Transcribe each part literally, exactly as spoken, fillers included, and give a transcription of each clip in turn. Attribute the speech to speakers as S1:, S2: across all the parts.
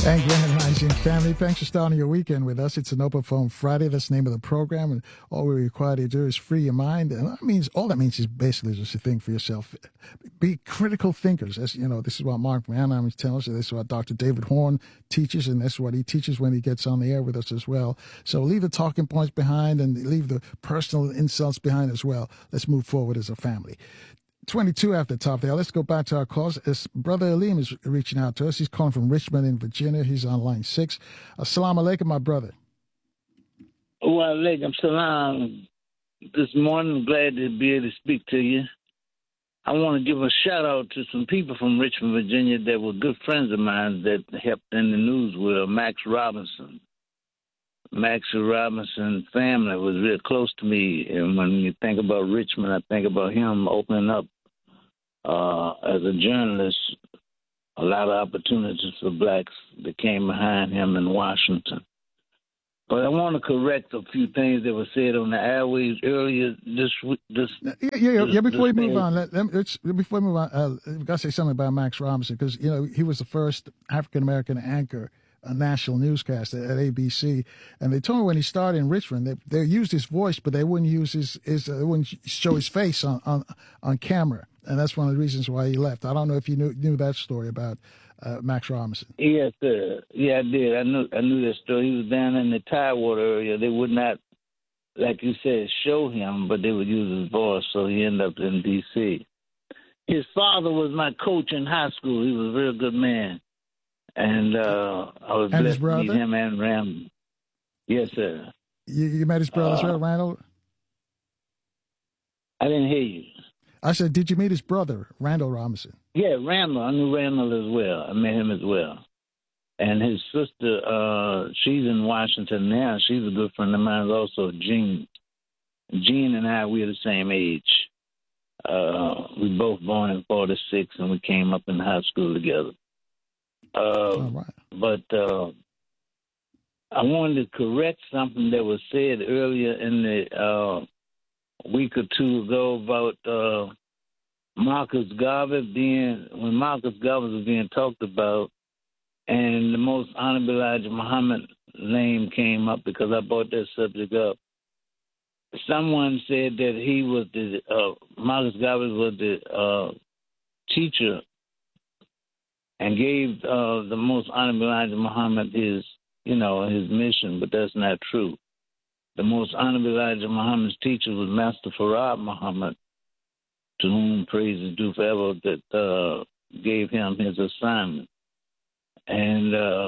S1: And Grand Rising family, thanks for starting your weekend with us. It's an Open Phone Friday. That's the name of the program. And all we require you to do is free your mind. And that means, all that means is basically just to think for yourself. Be critical thinkers. As you know, this is what Mark Manheim is telling us. This is what Doctor David Horn teaches. And that's what he teaches when he gets on the air with us as well. So leave the talking points behind and leave the personal insults behind as well. Let's move forward as a family. twenty-two after the top there. Let's go back to our calls. As Brother Aleem is reaching out to us. He's calling from Richmond in Virginia. He's on line six. Assalamu alaikum, my brother.
S2: Wa alaikum salam. This morning, glad to be able to speak to you. I want to give a shout out to some people from Richmond, Virginia that were good friends of mine that helped in the news with Max Robinson. Max Robinson family was real close to me. And when you think about Richmond, I think about him opening up Uh, as a journalist, a lot of opportunities for blacks that came behind him in Washington. But I want to correct a few things that were said on the airwaves earlier this week. This,
S1: yeah, yeah,
S2: this,
S1: yeah. Before we
S2: this
S1: move
S2: thing.
S1: on, let, let, let's, before we move on, uh, I've got to say something about Max Robinson because you know he was the first African American anchor, a national newscaster at A B C, and they told me when he started in Richmond, they they used his voice, but they wouldn't use his his uh, they wouldn't show his face on, on on camera, and that's one of the reasons why he left. I don't know if you knew knew that story about uh, Max Robinson.
S2: Yes, sir. Yeah, I did. I knew I knew that story. He was down in the Tidewater area. They would not, like you said, show him, but they would use his voice, so he ended up in D C. His father was my coach in high school. He was a real good man. And uh, I was
S1: And his
S2: blessed to meet
S1: brother?
S2: him and Ram. Yes, sir.
S1: You, you met his brother, as
S2: Uh,
S1: well, Randall?
S2: I didn't hear you.
S1: I said, did you meet his brother, Randall Robinson?
S2: Yeah, Randall. I knew Randall as well. I met him as well. And his sister, uh, she's in Washington now. She's a good friend of mine also, Jean. Jean and I, we're the same age. Uh, we both born in forty-six, and we came up in high school together. Uh,
S1: All right.
S2: But uh, I wanted to correct something that was said earlier in the uh, week or two ago about uh, Marcus Garvey being, when Marcus Garvey was being talked about, and the Most Honorable Elijah Muhammad name came up because I brought that subject up. Someone said that he was the, uh, Marcus Garvey was the uh, teacher and gave uh, the Most Honorable Elijah Muhammad his, you know, his mission, but that's not true. The Most Honorable Elijah Muhammad's teacher was Master Farad Muhammad, to whom praise is due forever, that uh, gave him his assignment. And uh,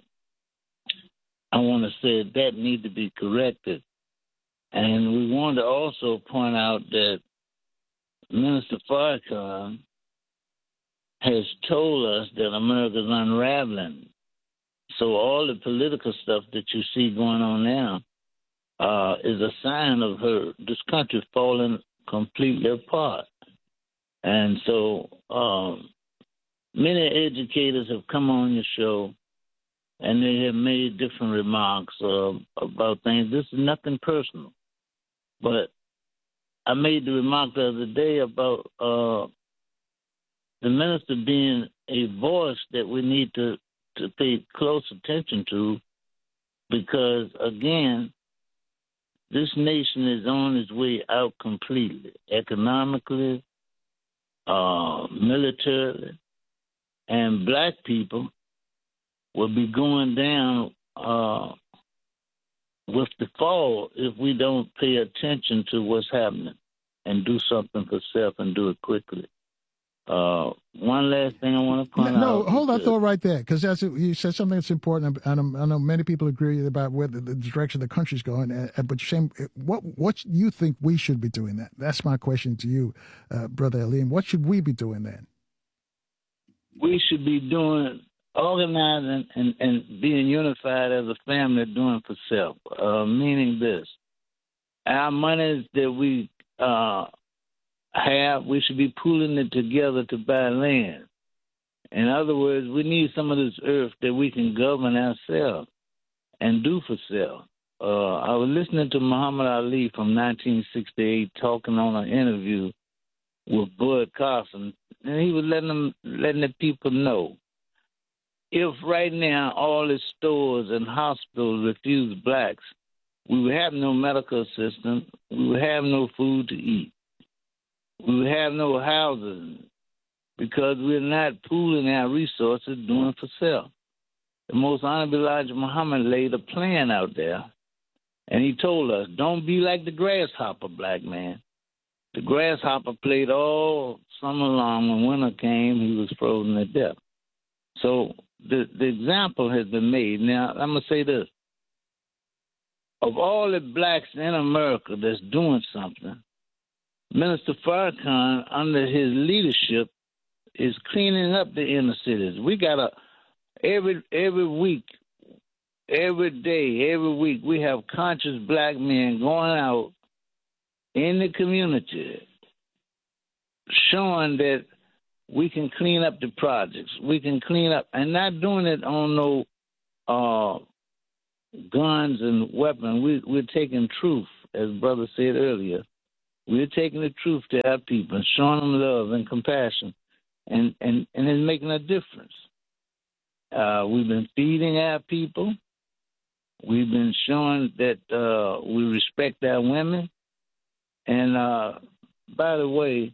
S2: I want to say that need to be corrected. And we want to also point out that Minister Farrakhan has told us that America's unraveling. So all the political stuff that you see going on now uh, is a sign of her, this country falling completely apart. And so um, many educators have come on your show, and they have made different remarks uh, about things. This is nothing personal. But I made the remark the other day about uh, the minister being a voice that we need to, to pay close attention to because, again, this nation is on its way out completely, economically, uh, militarily, and black people will be going down uh, with the fall if we don't pay attention to what's happening and do something for self and do it quickly. Uh, one last thing I want to point
S1: no,
S2: out.
S1: No, hold that
S2: that,
S1: thought right there, because that's you said something that's important, and I know many people agree about where the, the direction the country's going. Uh, but shame, what what you think we should be doing? That that's my question to you, uh, Brother Aleem. What should we be doing then?
S2: We should be doing organizing and, and being unified as a family, doing for self. Uh, meaning this: our monies that we uh, have, we should be pooling it together to buy land. In other words, we need some of this earth that we can govern ourselves and do for self. Uh, I was listening to Muhammad Ali from nineteen sixty-eight talking on an interview with Bud Carson, and he was letting them, letting the people know if right now all the stores and hospitals refuse blacks, we would have no medical assistance, we would have no food to eat, we would have no housing, because we're not pooling our resources doing for self. The Most Honorable Elijah Muhammad laid a plan out there, and he told us, don't be like the grasshopper, black man. The grasshopper played all summer long. When winter came, he was frozen to death. So the, the example has been made. Now, I'm going to say this. Of all the blacks in America that's doing something, Minister Farrakhan, under his leadership, is cleaning up the inner cities. We got a, every every week, every day, every week, we have conscious black men going out in the community showing that we can clean up the projects. We can clean up, and not doing it on no uh, guns and weapons. We, we're taking truth, as Brother said earlier. We're taking the truth to our people and showing them love and compassion, and, and, and it's making a difference. Uh, we've been feeding our people. We've been showing that uh, we respect our women. And uh, by the way,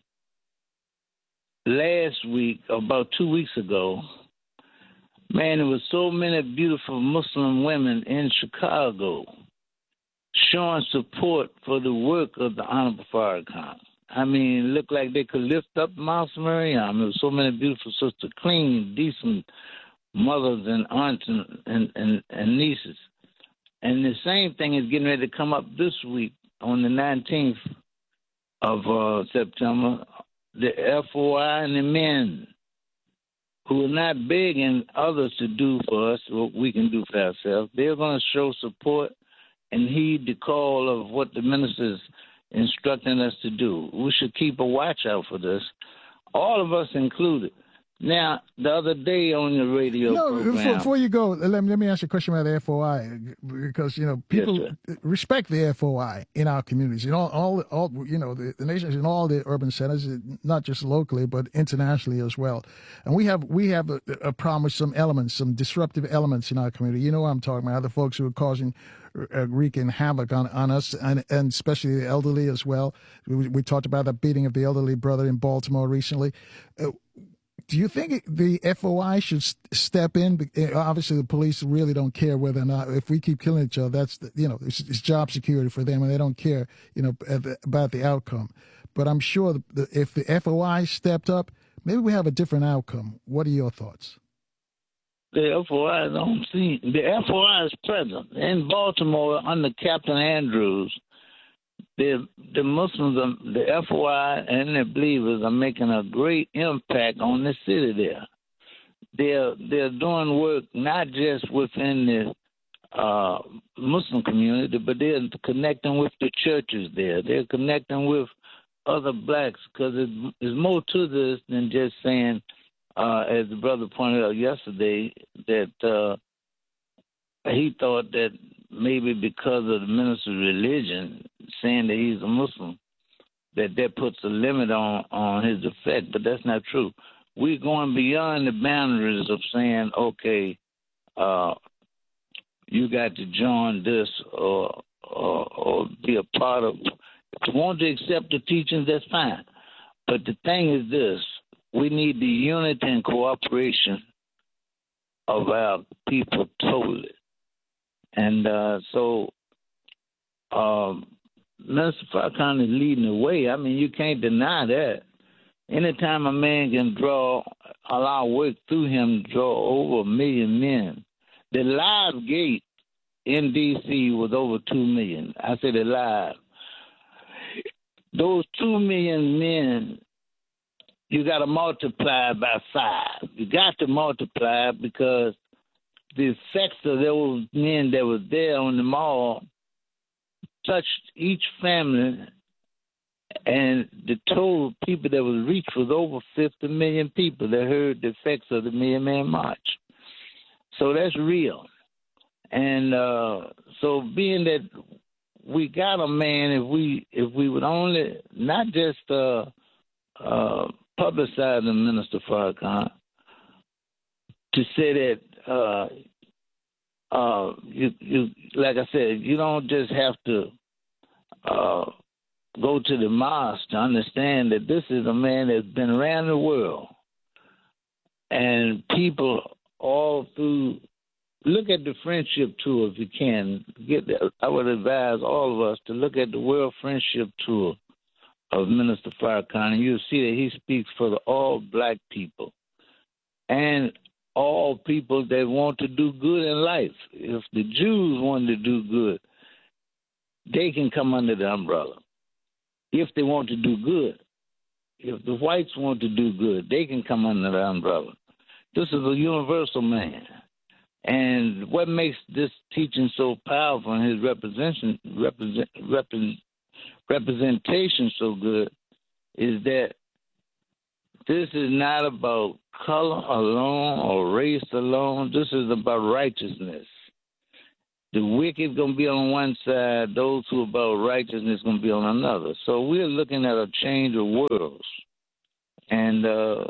S2: last week, about two weeks ago, man, there was so many beautiful Muslim women in Chicago showing support for the work of the Honorable Farrakhan. I mean, it looked like they could lift up Mount Mariam. There were so many beautiful sisters, clean, decent mothers and aunts and, and, and, and nieces. And the same thing is getting ready to come up this week on the nineteenth of uh, September. The F O I and the men who are not begging others to do for us what we can do for ourselves, they're going to show support and heed the call of what the minister's instructing us to do. We should keep a watch out for this, all of us included. Now, the other day on the radio
S1: no,
S2: program...
S1: Before you go, let me, let me ask you a question about the F O I, because, you know, people
S2: yes,
S1: respect the F O I in our communities. You know, all, all you know, the, the nations in all the urban centers, not just locally, but internationally as well. And we have we have a, a problem with some elements, some disruptive elements in our community. You know what I'm talking about, the folks who are causing uh, wreaking havoc on, on us, and, and especially the elderly as well. We, we talked about the beating of the elderly brother in Baltimore recently. Uh, Do you think the F O I should step in? Obviously, the police really don't care whether or not, if we keep killing each other, that's, you know, it's, it's job security for them, and they don't care, you know, about the outcome. But I'm sure if the F O I stepped up, maybe we have a different outcome. What are your thoughts?
S2: The F O I don't see. The F O I is present in Baltimore under Captain Andrews. The the Muslims, are, the F O I and the believers are making a great impact on the city there. They're they're doing work not just within the uh, Muslim community, but they're connecting with the churches there. They're connecting with other blacks, because there's more to this than just saying, uh, as the brother pointed out yesterday, that uh, he thought that maybe because of the minister's religion, saying that he's a Muslim, that that puts a limit on, on his effect. But that's not true. We're going beyond the boundaries of saying, okay, uh, you got to join this or, or, or be a part of. If you want to accept the teachings, that's fine. But the thing is this, we need the unity and cooperation of our people totally. And uh, so um, Minister Farrakhan is leading the way. I mean, you can't deny that. Anytime a man can draw, allow work through him to draw over a million men. The live gate in D C was over two million. I said it live. Those two million men, you got to multiply by five. You got to multiply, because the effects of those men that were there on the mall touched each family, and the total people that was reached was over fifty million people that heard the effects of the Million Man March. So that's real. And uh, so being that we got a man, if we if we would only not just uh, uh, publicize the Minister Farrakhan, to say that, uh, uh, you, you, like I said, you don't just have to uh, go to the mosque to understand that this is a man that's been around the world. And people all through, look at the friendship tour if you can. Get that. I would advise all of us to look at the World Friendship Tour of Minister Farrakhan, and you'll see that he speaks for the all black people and all people that want to do good in life. If the Jews want to do good, they can come under the umbrella. If they want to do good, if the whites want to do good, they can come under the umbrella. This is a universal man. And what makes this teaching so powerful and his representation, represent, represent, representation so good is that this is not about color alone or race alone. This is about righteousness. The wicked going to be on one side, those who are about righteousness going to be on another. So we're looking at a change of worlds. And uh,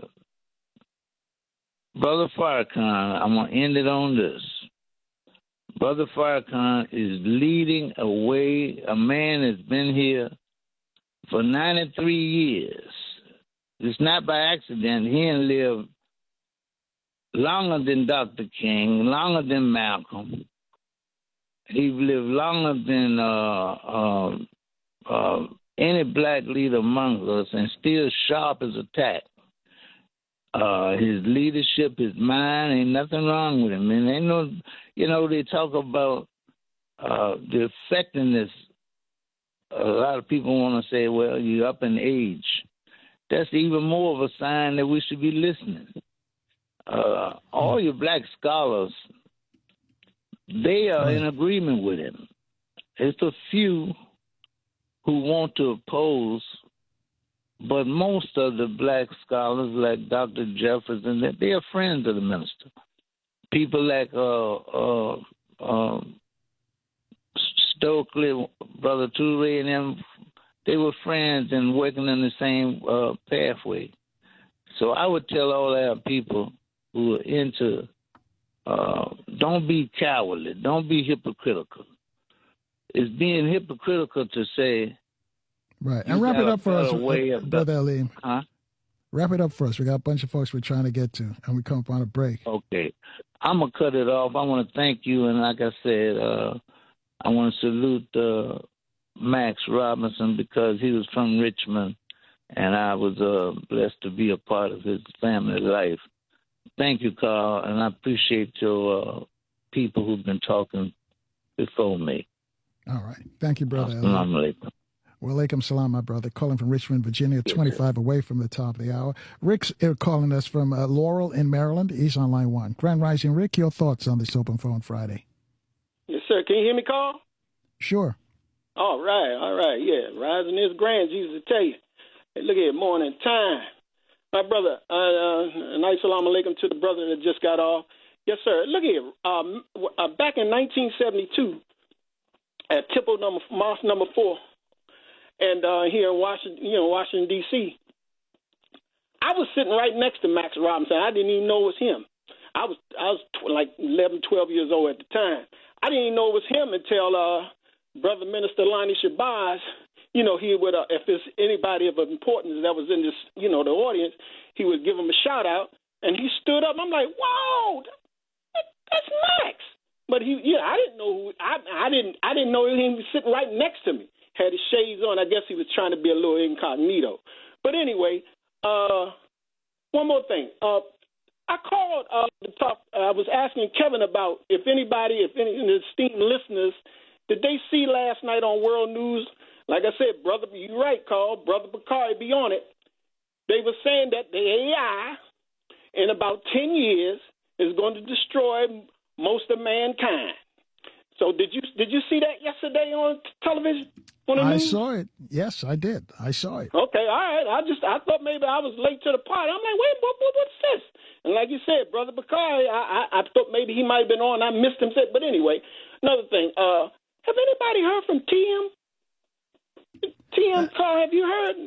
S2: Brother Farrakhan, I'm going to end it on this. Brother Farrakhan is leading a way. A man has been here for ninety-three years. It's not by accident. He ain't lived longer than Doctor King, longer than Malcolm. He lived longer than uh, uh, uh, any black leader among us, and still sharp as a tack. Uh, his leadership, his mind, ain't nothing wrong with him. And ain't no, you know, they talk about uh, the effectiveness. A lot of people want to say, well, you're up in age. That's even more of a sign that we should be listening. Uh, all your black scholars, they are in agreement with him. It's a few who want to oppose, but most of the black scholars, like Doctor Jefferson, they are friends of the minister. People like uh, uh, uh, Stokely, Brother Toure, and them, they were friends and working in the same uh, pathway. So I would tell all our people who are into, uh, don't be cowardly, don't be hypocritical. It's being hypocritical to say,
S1: right, and wrap it up for us,
S2: uh,
S1: Brother Ali.
S2: Huh?
S1: Wrap it up for us. We got a bunch of folks we're trying to get to, and we come up on a break.
S2: Okay. I'm going to cut it off. I want to thank you, and like I said, uh, I want to salute uh, Max Robinson because he was from Richmond, and I was uh, blessed to be a part of his family life. Thank you, Carl, and I appreciate your uh, people who've been talking before me.
S1: All right. Thank you, Brother.
S2: Assalamu alaikum.
S1: Wa alaikum salam, my brother. Calling from Richmond, Virginia, twenty-five away from the top of the hour. Rick's uh, calling us from uh, Laurel in Maryland. He's on line one. Grand Rising, Rick, your thoughts on this Open Phone Friday?
S3: Yes, sir. Can you hear me, Carl?
S1: Sure.
S3: All right, all right, yeah. Rising is grand, Jesus to tell you. Hey, look here, morning time. My brother, uh, uh, nice salam alaikum to the brother that just got off. Yes, sir. Look here, um, uh, back in nineteen seventy-two, at Temple number, Mosque number four, and uh, here in Washington, you know, Washington, D C, I was sitting right next to Max Robinson. I didn't even know it was him. I was I was tw- like eleven, twelve years old at the time. I didn't even know it was him until uh, Brother Minister Lonnie Shabazz, you know, he would, uh, if there's anybody of importance that was in this, you know, the audience, he would give him a shout out, and he stood up. I'm like, whoa, that, that's Max. But he, yeah, I didn't know who, I, I didn't, I didn't know he was sitting right next to me. Had his shades on. I guess he was trying to be a little incognito. But anyway, uh, one more thing. Uh, I called uh, to talk. Uh, I was asking Kevin about if anybody, if any of the esteemed listeners, did they see last night on World News? Like I said, brother, you're right, Carl. Brother Bakari be on it. They were saying that the A I in about ten years is going to destroy most of mankind. So did you did you see that yesterday on television? On the
S1: I
S3: news?
S1: saw it. Yes, I did. I saw it.
S3: Okay, all right. I just I thought maybe I was late to the party. I'm like, wait, what, what what's this? And like you said, Brother Bakari, I, I I thought maybe he might have been on. I missed him. But anyway, another thing. Uh, have anybody heard from T M? T M, Carl, have you heard?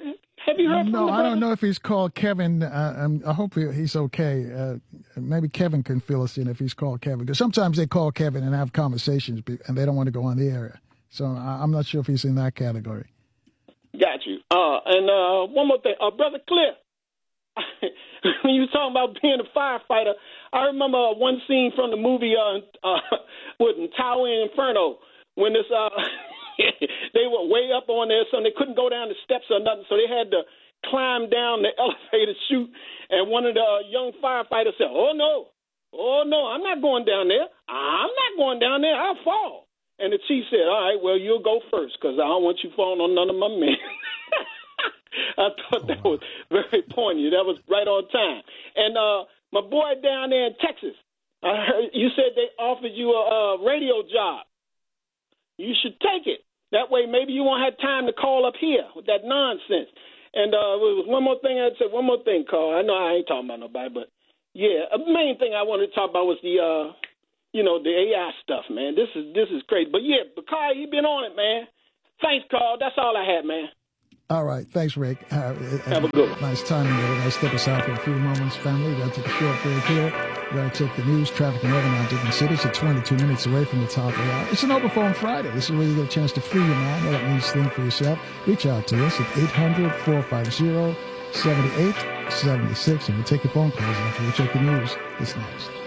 S3: Have you heard
S1: no,
S3: from the
S1: I
S3: brother?
S1: don't know if he's called Kevin. Uh, um, I hope he, he's okay. Uh, maybe Kevin can fill us in if he's called Kevin. Because sometimes they call Kevin and have conversations, and they don't want to go on the air. So I, I'm not sure if he's in that category.
S3: Got you. Uh, and uh, one more thing. Uh, Brother Cliff, when you were talking about being a firefighter, I remember one scene from the movie uh, uh, with Tower Inferno when this uh, they were way up on there, so they couldn't go down the steps or nothing, so they had to climb down the elevator chute, and one of the uh, young firefighters said, oh, no, oh, no, I'm not going down there. I'm not going down there. I'll fall. And the chief said, all right, well, you'll go first because I don't want you falling on none of my men. I thought that was very poignant. That was right on time. And uh, my boy down there in Texas, I heard you said they offered you a, a radio job. You should take it. That way maybe you won't have time to call up here with that nonsense. And uh, there was one more thing I'd say, one more thing, Carl. I know I ain't talking about nobody, but, yeah, the main thing I wanted to talk about was the, uh, you know, the A I stuff, man. This is this is crazy. But, yeah, but Carl, you've been on it, man. Thanks, Carl. That's all I had, man.
S1: All right. Thanks, Rick. Uh,
S3: Have a good one.
S1: Nice timing there. We're going to step aside for a few moments, family. We're going to take a short break here. We're going to take the news, traffic, and weather now different cities at twenty-two minutes away from the top of the hour. It's an Open Phone Friday. This is where you get a chance to free your mind. All that means think for yourself. Reach out to us at eight hundred, four five zero, seven eight seven six, and we'll take your phone calls after we check the news. It's next.